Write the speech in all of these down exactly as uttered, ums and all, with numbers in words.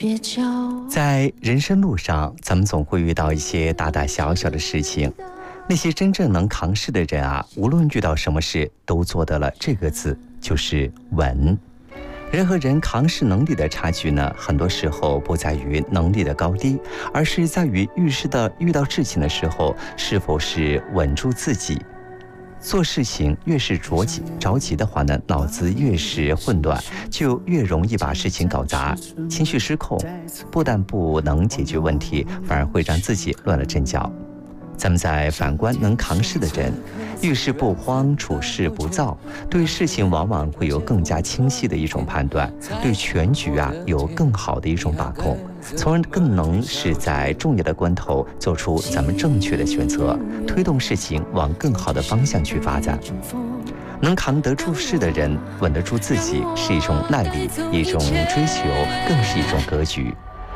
在人生路上，咱们总会遇到一些大大小小的事情。那些真正能扛事的人啊，无论遇到什么事，都做到了这个字，就是稳。人和人扛事能力的差距呢，很多时候不在于能力的高低，而是在于遇事的遇到事情的时候，是否是稳住自己。做事情越是着急着急的话呢，脑子越是混乱，就越容易把事情搞砸，情绪失控，不但不能解决问题，反而会让自己乱了阵脚。咱们再反观能扛事的人，遇事不慌，处事不躁，对事情往往会有更加清晰的一种判断，对全局啊有更好的一种把控，从而更能是在重要的关头做出咱们正确的选择，推动事情往更好的方向去发展。能扛得住事的人，稳得住自己，是一种耐力，一种追求，更是一种格局。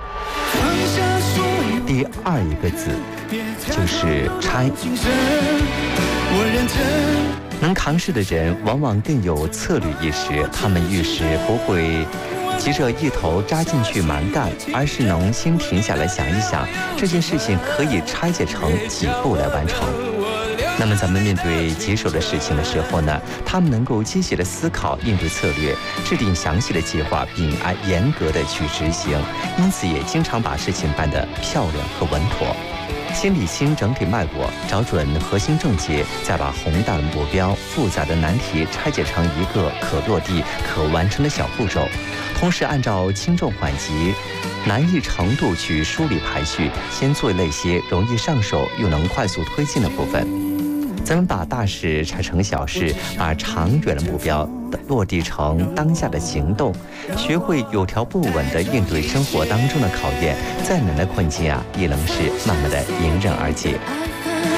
第二一个字就是拆。能扛事的人往往更有策略意识，他们遇事不会急着一头扎进去蛮干，而是能先停下来想一想，这件事情可以拆解成几步来完成。那么咱们面对棘手的事情的时候呢，他们能够积极的思考应对策略，制定详细的计划，并按严格的去执行，因此也经常把事情办得漂亮和稳妥。先理清整体脉络，找准核心症结，再把宏大的目标、复杂的难题拆解成一个可落地、可完成的小步骤，同时按照轻重缓急、难易程度去梳理排序，先做那些容易上手又能快速推进的部分。咱们把大事拆成小事，把长远的目标落地成当下的行动，学会有条不紊地应对生活当中的考验，再难的困境啊，也能是慢慢的迎刃而解。